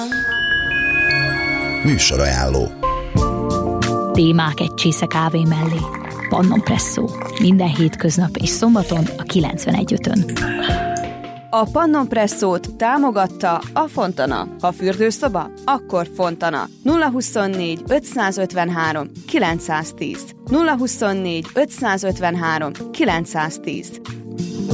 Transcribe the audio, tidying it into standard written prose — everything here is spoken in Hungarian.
Műsorajánló. Témák egy csésze kávé mellé. Pannon Presszó. Minden hétköznap és szombaton a 91.5-ön. A Pannon Presszót támogatta a Fontana. Ha fürdőszoba, akkor Fontana. 024 553 910. 024 553 910.